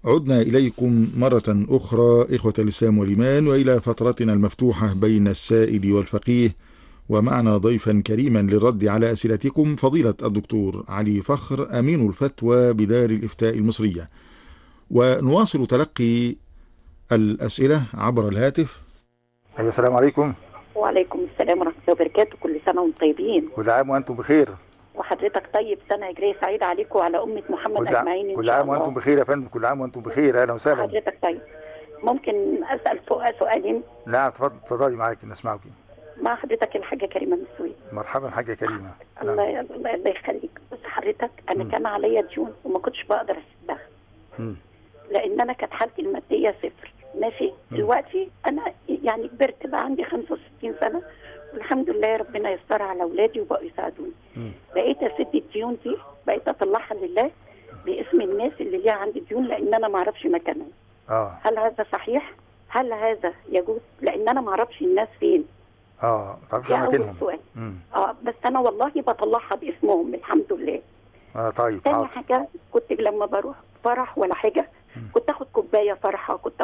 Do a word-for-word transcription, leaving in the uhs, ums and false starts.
عدنا إليكم مرة أخرى إخوة الإسلام والإيمان، وإلى فترتنا المفتوحة بين السائل والفقيه، ومعنا ضيفا كريما للرد على أسئلتكم فضيلة الدكتور علي فخر أمين الفتوى بدار الإفتاء المصرية. ونواصل تلقي الأسئلة عبر الهاتف. أيها السلام عليكم. وعليكم السلام ورحمة الله وبركاته. كل سنة وانتم طيبين. كل عام وأنتم بخير. وحضرتك طيب، سنة هجرية سعيدة عليكم وعلى أمة محمد أجمعين إن كل شاء عام الله. وأنتم بخير يا فندم. كل عام وأنتم بخير. أهلا وسهلا. حضرتك طيب. ممكن أسأل سؤال سؤالين؟ نعم تفضل، تفضلي معاك نسمعك. مع حضرتك الحاجة كريمة من السويد. مرحبا حاجة كريمة. الله نعم. الله الله يخليك. بس حضرتك أنا م. كان عليا ديون وما كنتش بقدر أسدها. م. لأن أنا كانت حالتي المادية صفر. ماشي. م. دلوقتي أنا يعني كبرت بقى عندي خمسة وستين سنة والحمد لله ربنا يستر على أولادي وبقوا يساعدوني. م. بقيت أسد الديون دي، بقيت أطلعها لله باسم الناس اللي ليها عندي ديون لأن أنا ما أعرفش مكانهم. آه. هل هذا صحيح؟ هل هذا يجوز؟ لأن أنا ما أعرفش الناس فين. اه ما تعرفش مكانهم. اه بس انا والله بطلعها باسمهم الحمد لله. اه طيب. تاني حاجه كنت لما بروح فرح ولا حاجه كنت اخد كوبايه فرحه، كنت